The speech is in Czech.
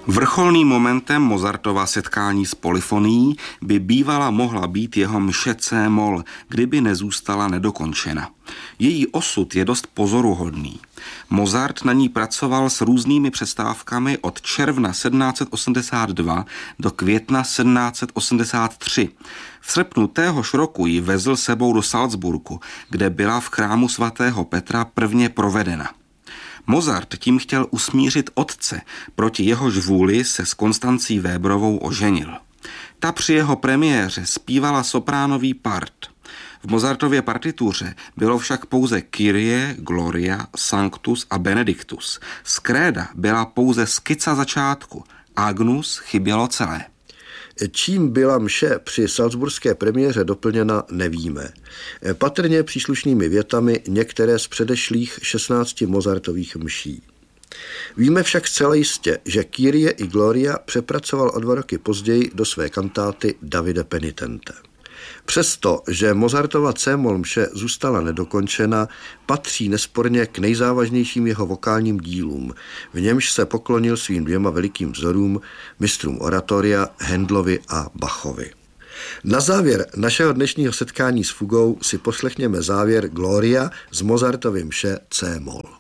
Vrcholným momentem Mozartova setkání s polyfonií by bývala mohla být jeho mše C-moll, kdyby nezůstala nedokončena. Její osud je dost pozoruhodný. Mozart na ní pracoval s různými přestávkami od června 1782 do května 1783. V srpnu téhož roku ji vezl sebou do Salzburgu, kde byla v chrámu svatého Petra prvně provedena. Mozart tím chtěl usmířit otce, proti jehož vůli se s Konstancí Weberovou oženil. Ta při jeho premiéře zpívala sopránový part. V Mozartově partituře bylo však pouze Kyrie, Gloria, Sanctus a Benedictus. Z kréda byla pouze skica začátku. Agnus chybělo celé. Čím byla mše při salzburské premiéře doplněna, nevíme. Patrně příslušnými větami některé z předešlých 16 Mozartových mší. Víme však zcela jistě, že Kyrie i Gloria přepracoval o 2 roky později do své kantáty Davide Penitente. Přesto, že Mozartova C-moll mše zůstala nedokončena, patří nesporně k nejzávažnějším jeho vokálním dílům, v němž se poklonil svým 2 velikým vzorům, mistrům oratoria Handlovi a Bachovi. Na závěr našeho dnešního setkání s fugou si poslechněme závěr Gloria z Mozartovy mše C-moll.